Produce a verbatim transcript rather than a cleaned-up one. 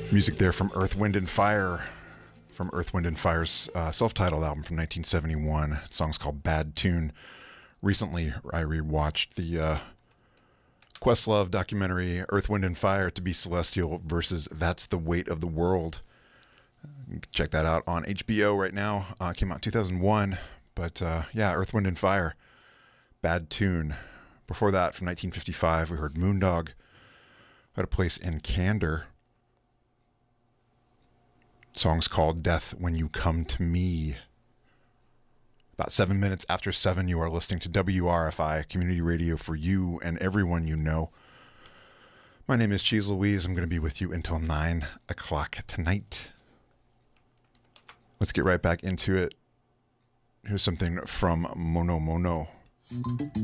Music there from Earth, Wind and Fire, from Earth, Wind and Fire's uh, self-titled album from nineteen seventy-one. The song's called Bad Tune. Recently, I rewatched the uh, Questlove documentary Earth, Wind and Fire to Be Celestial versus That's the Weight of the World. You can check that out on H B O right now. Uh, it came out in two thousand one. But uh, yeah, Earth, Wind and Fire, Bad Tune. Before that, from nineteen fifty-five, we heard Moondog, Had a Place in Candor. Song's called Death When You Come to Me. About seven minutes after seven, you are listening to W R F I, community radio for you and everyone you know. My name is Cheese Louise. I'm going to be with you until nine o'clock tonight. Let's get right back into it. Here's something from Mono Mono.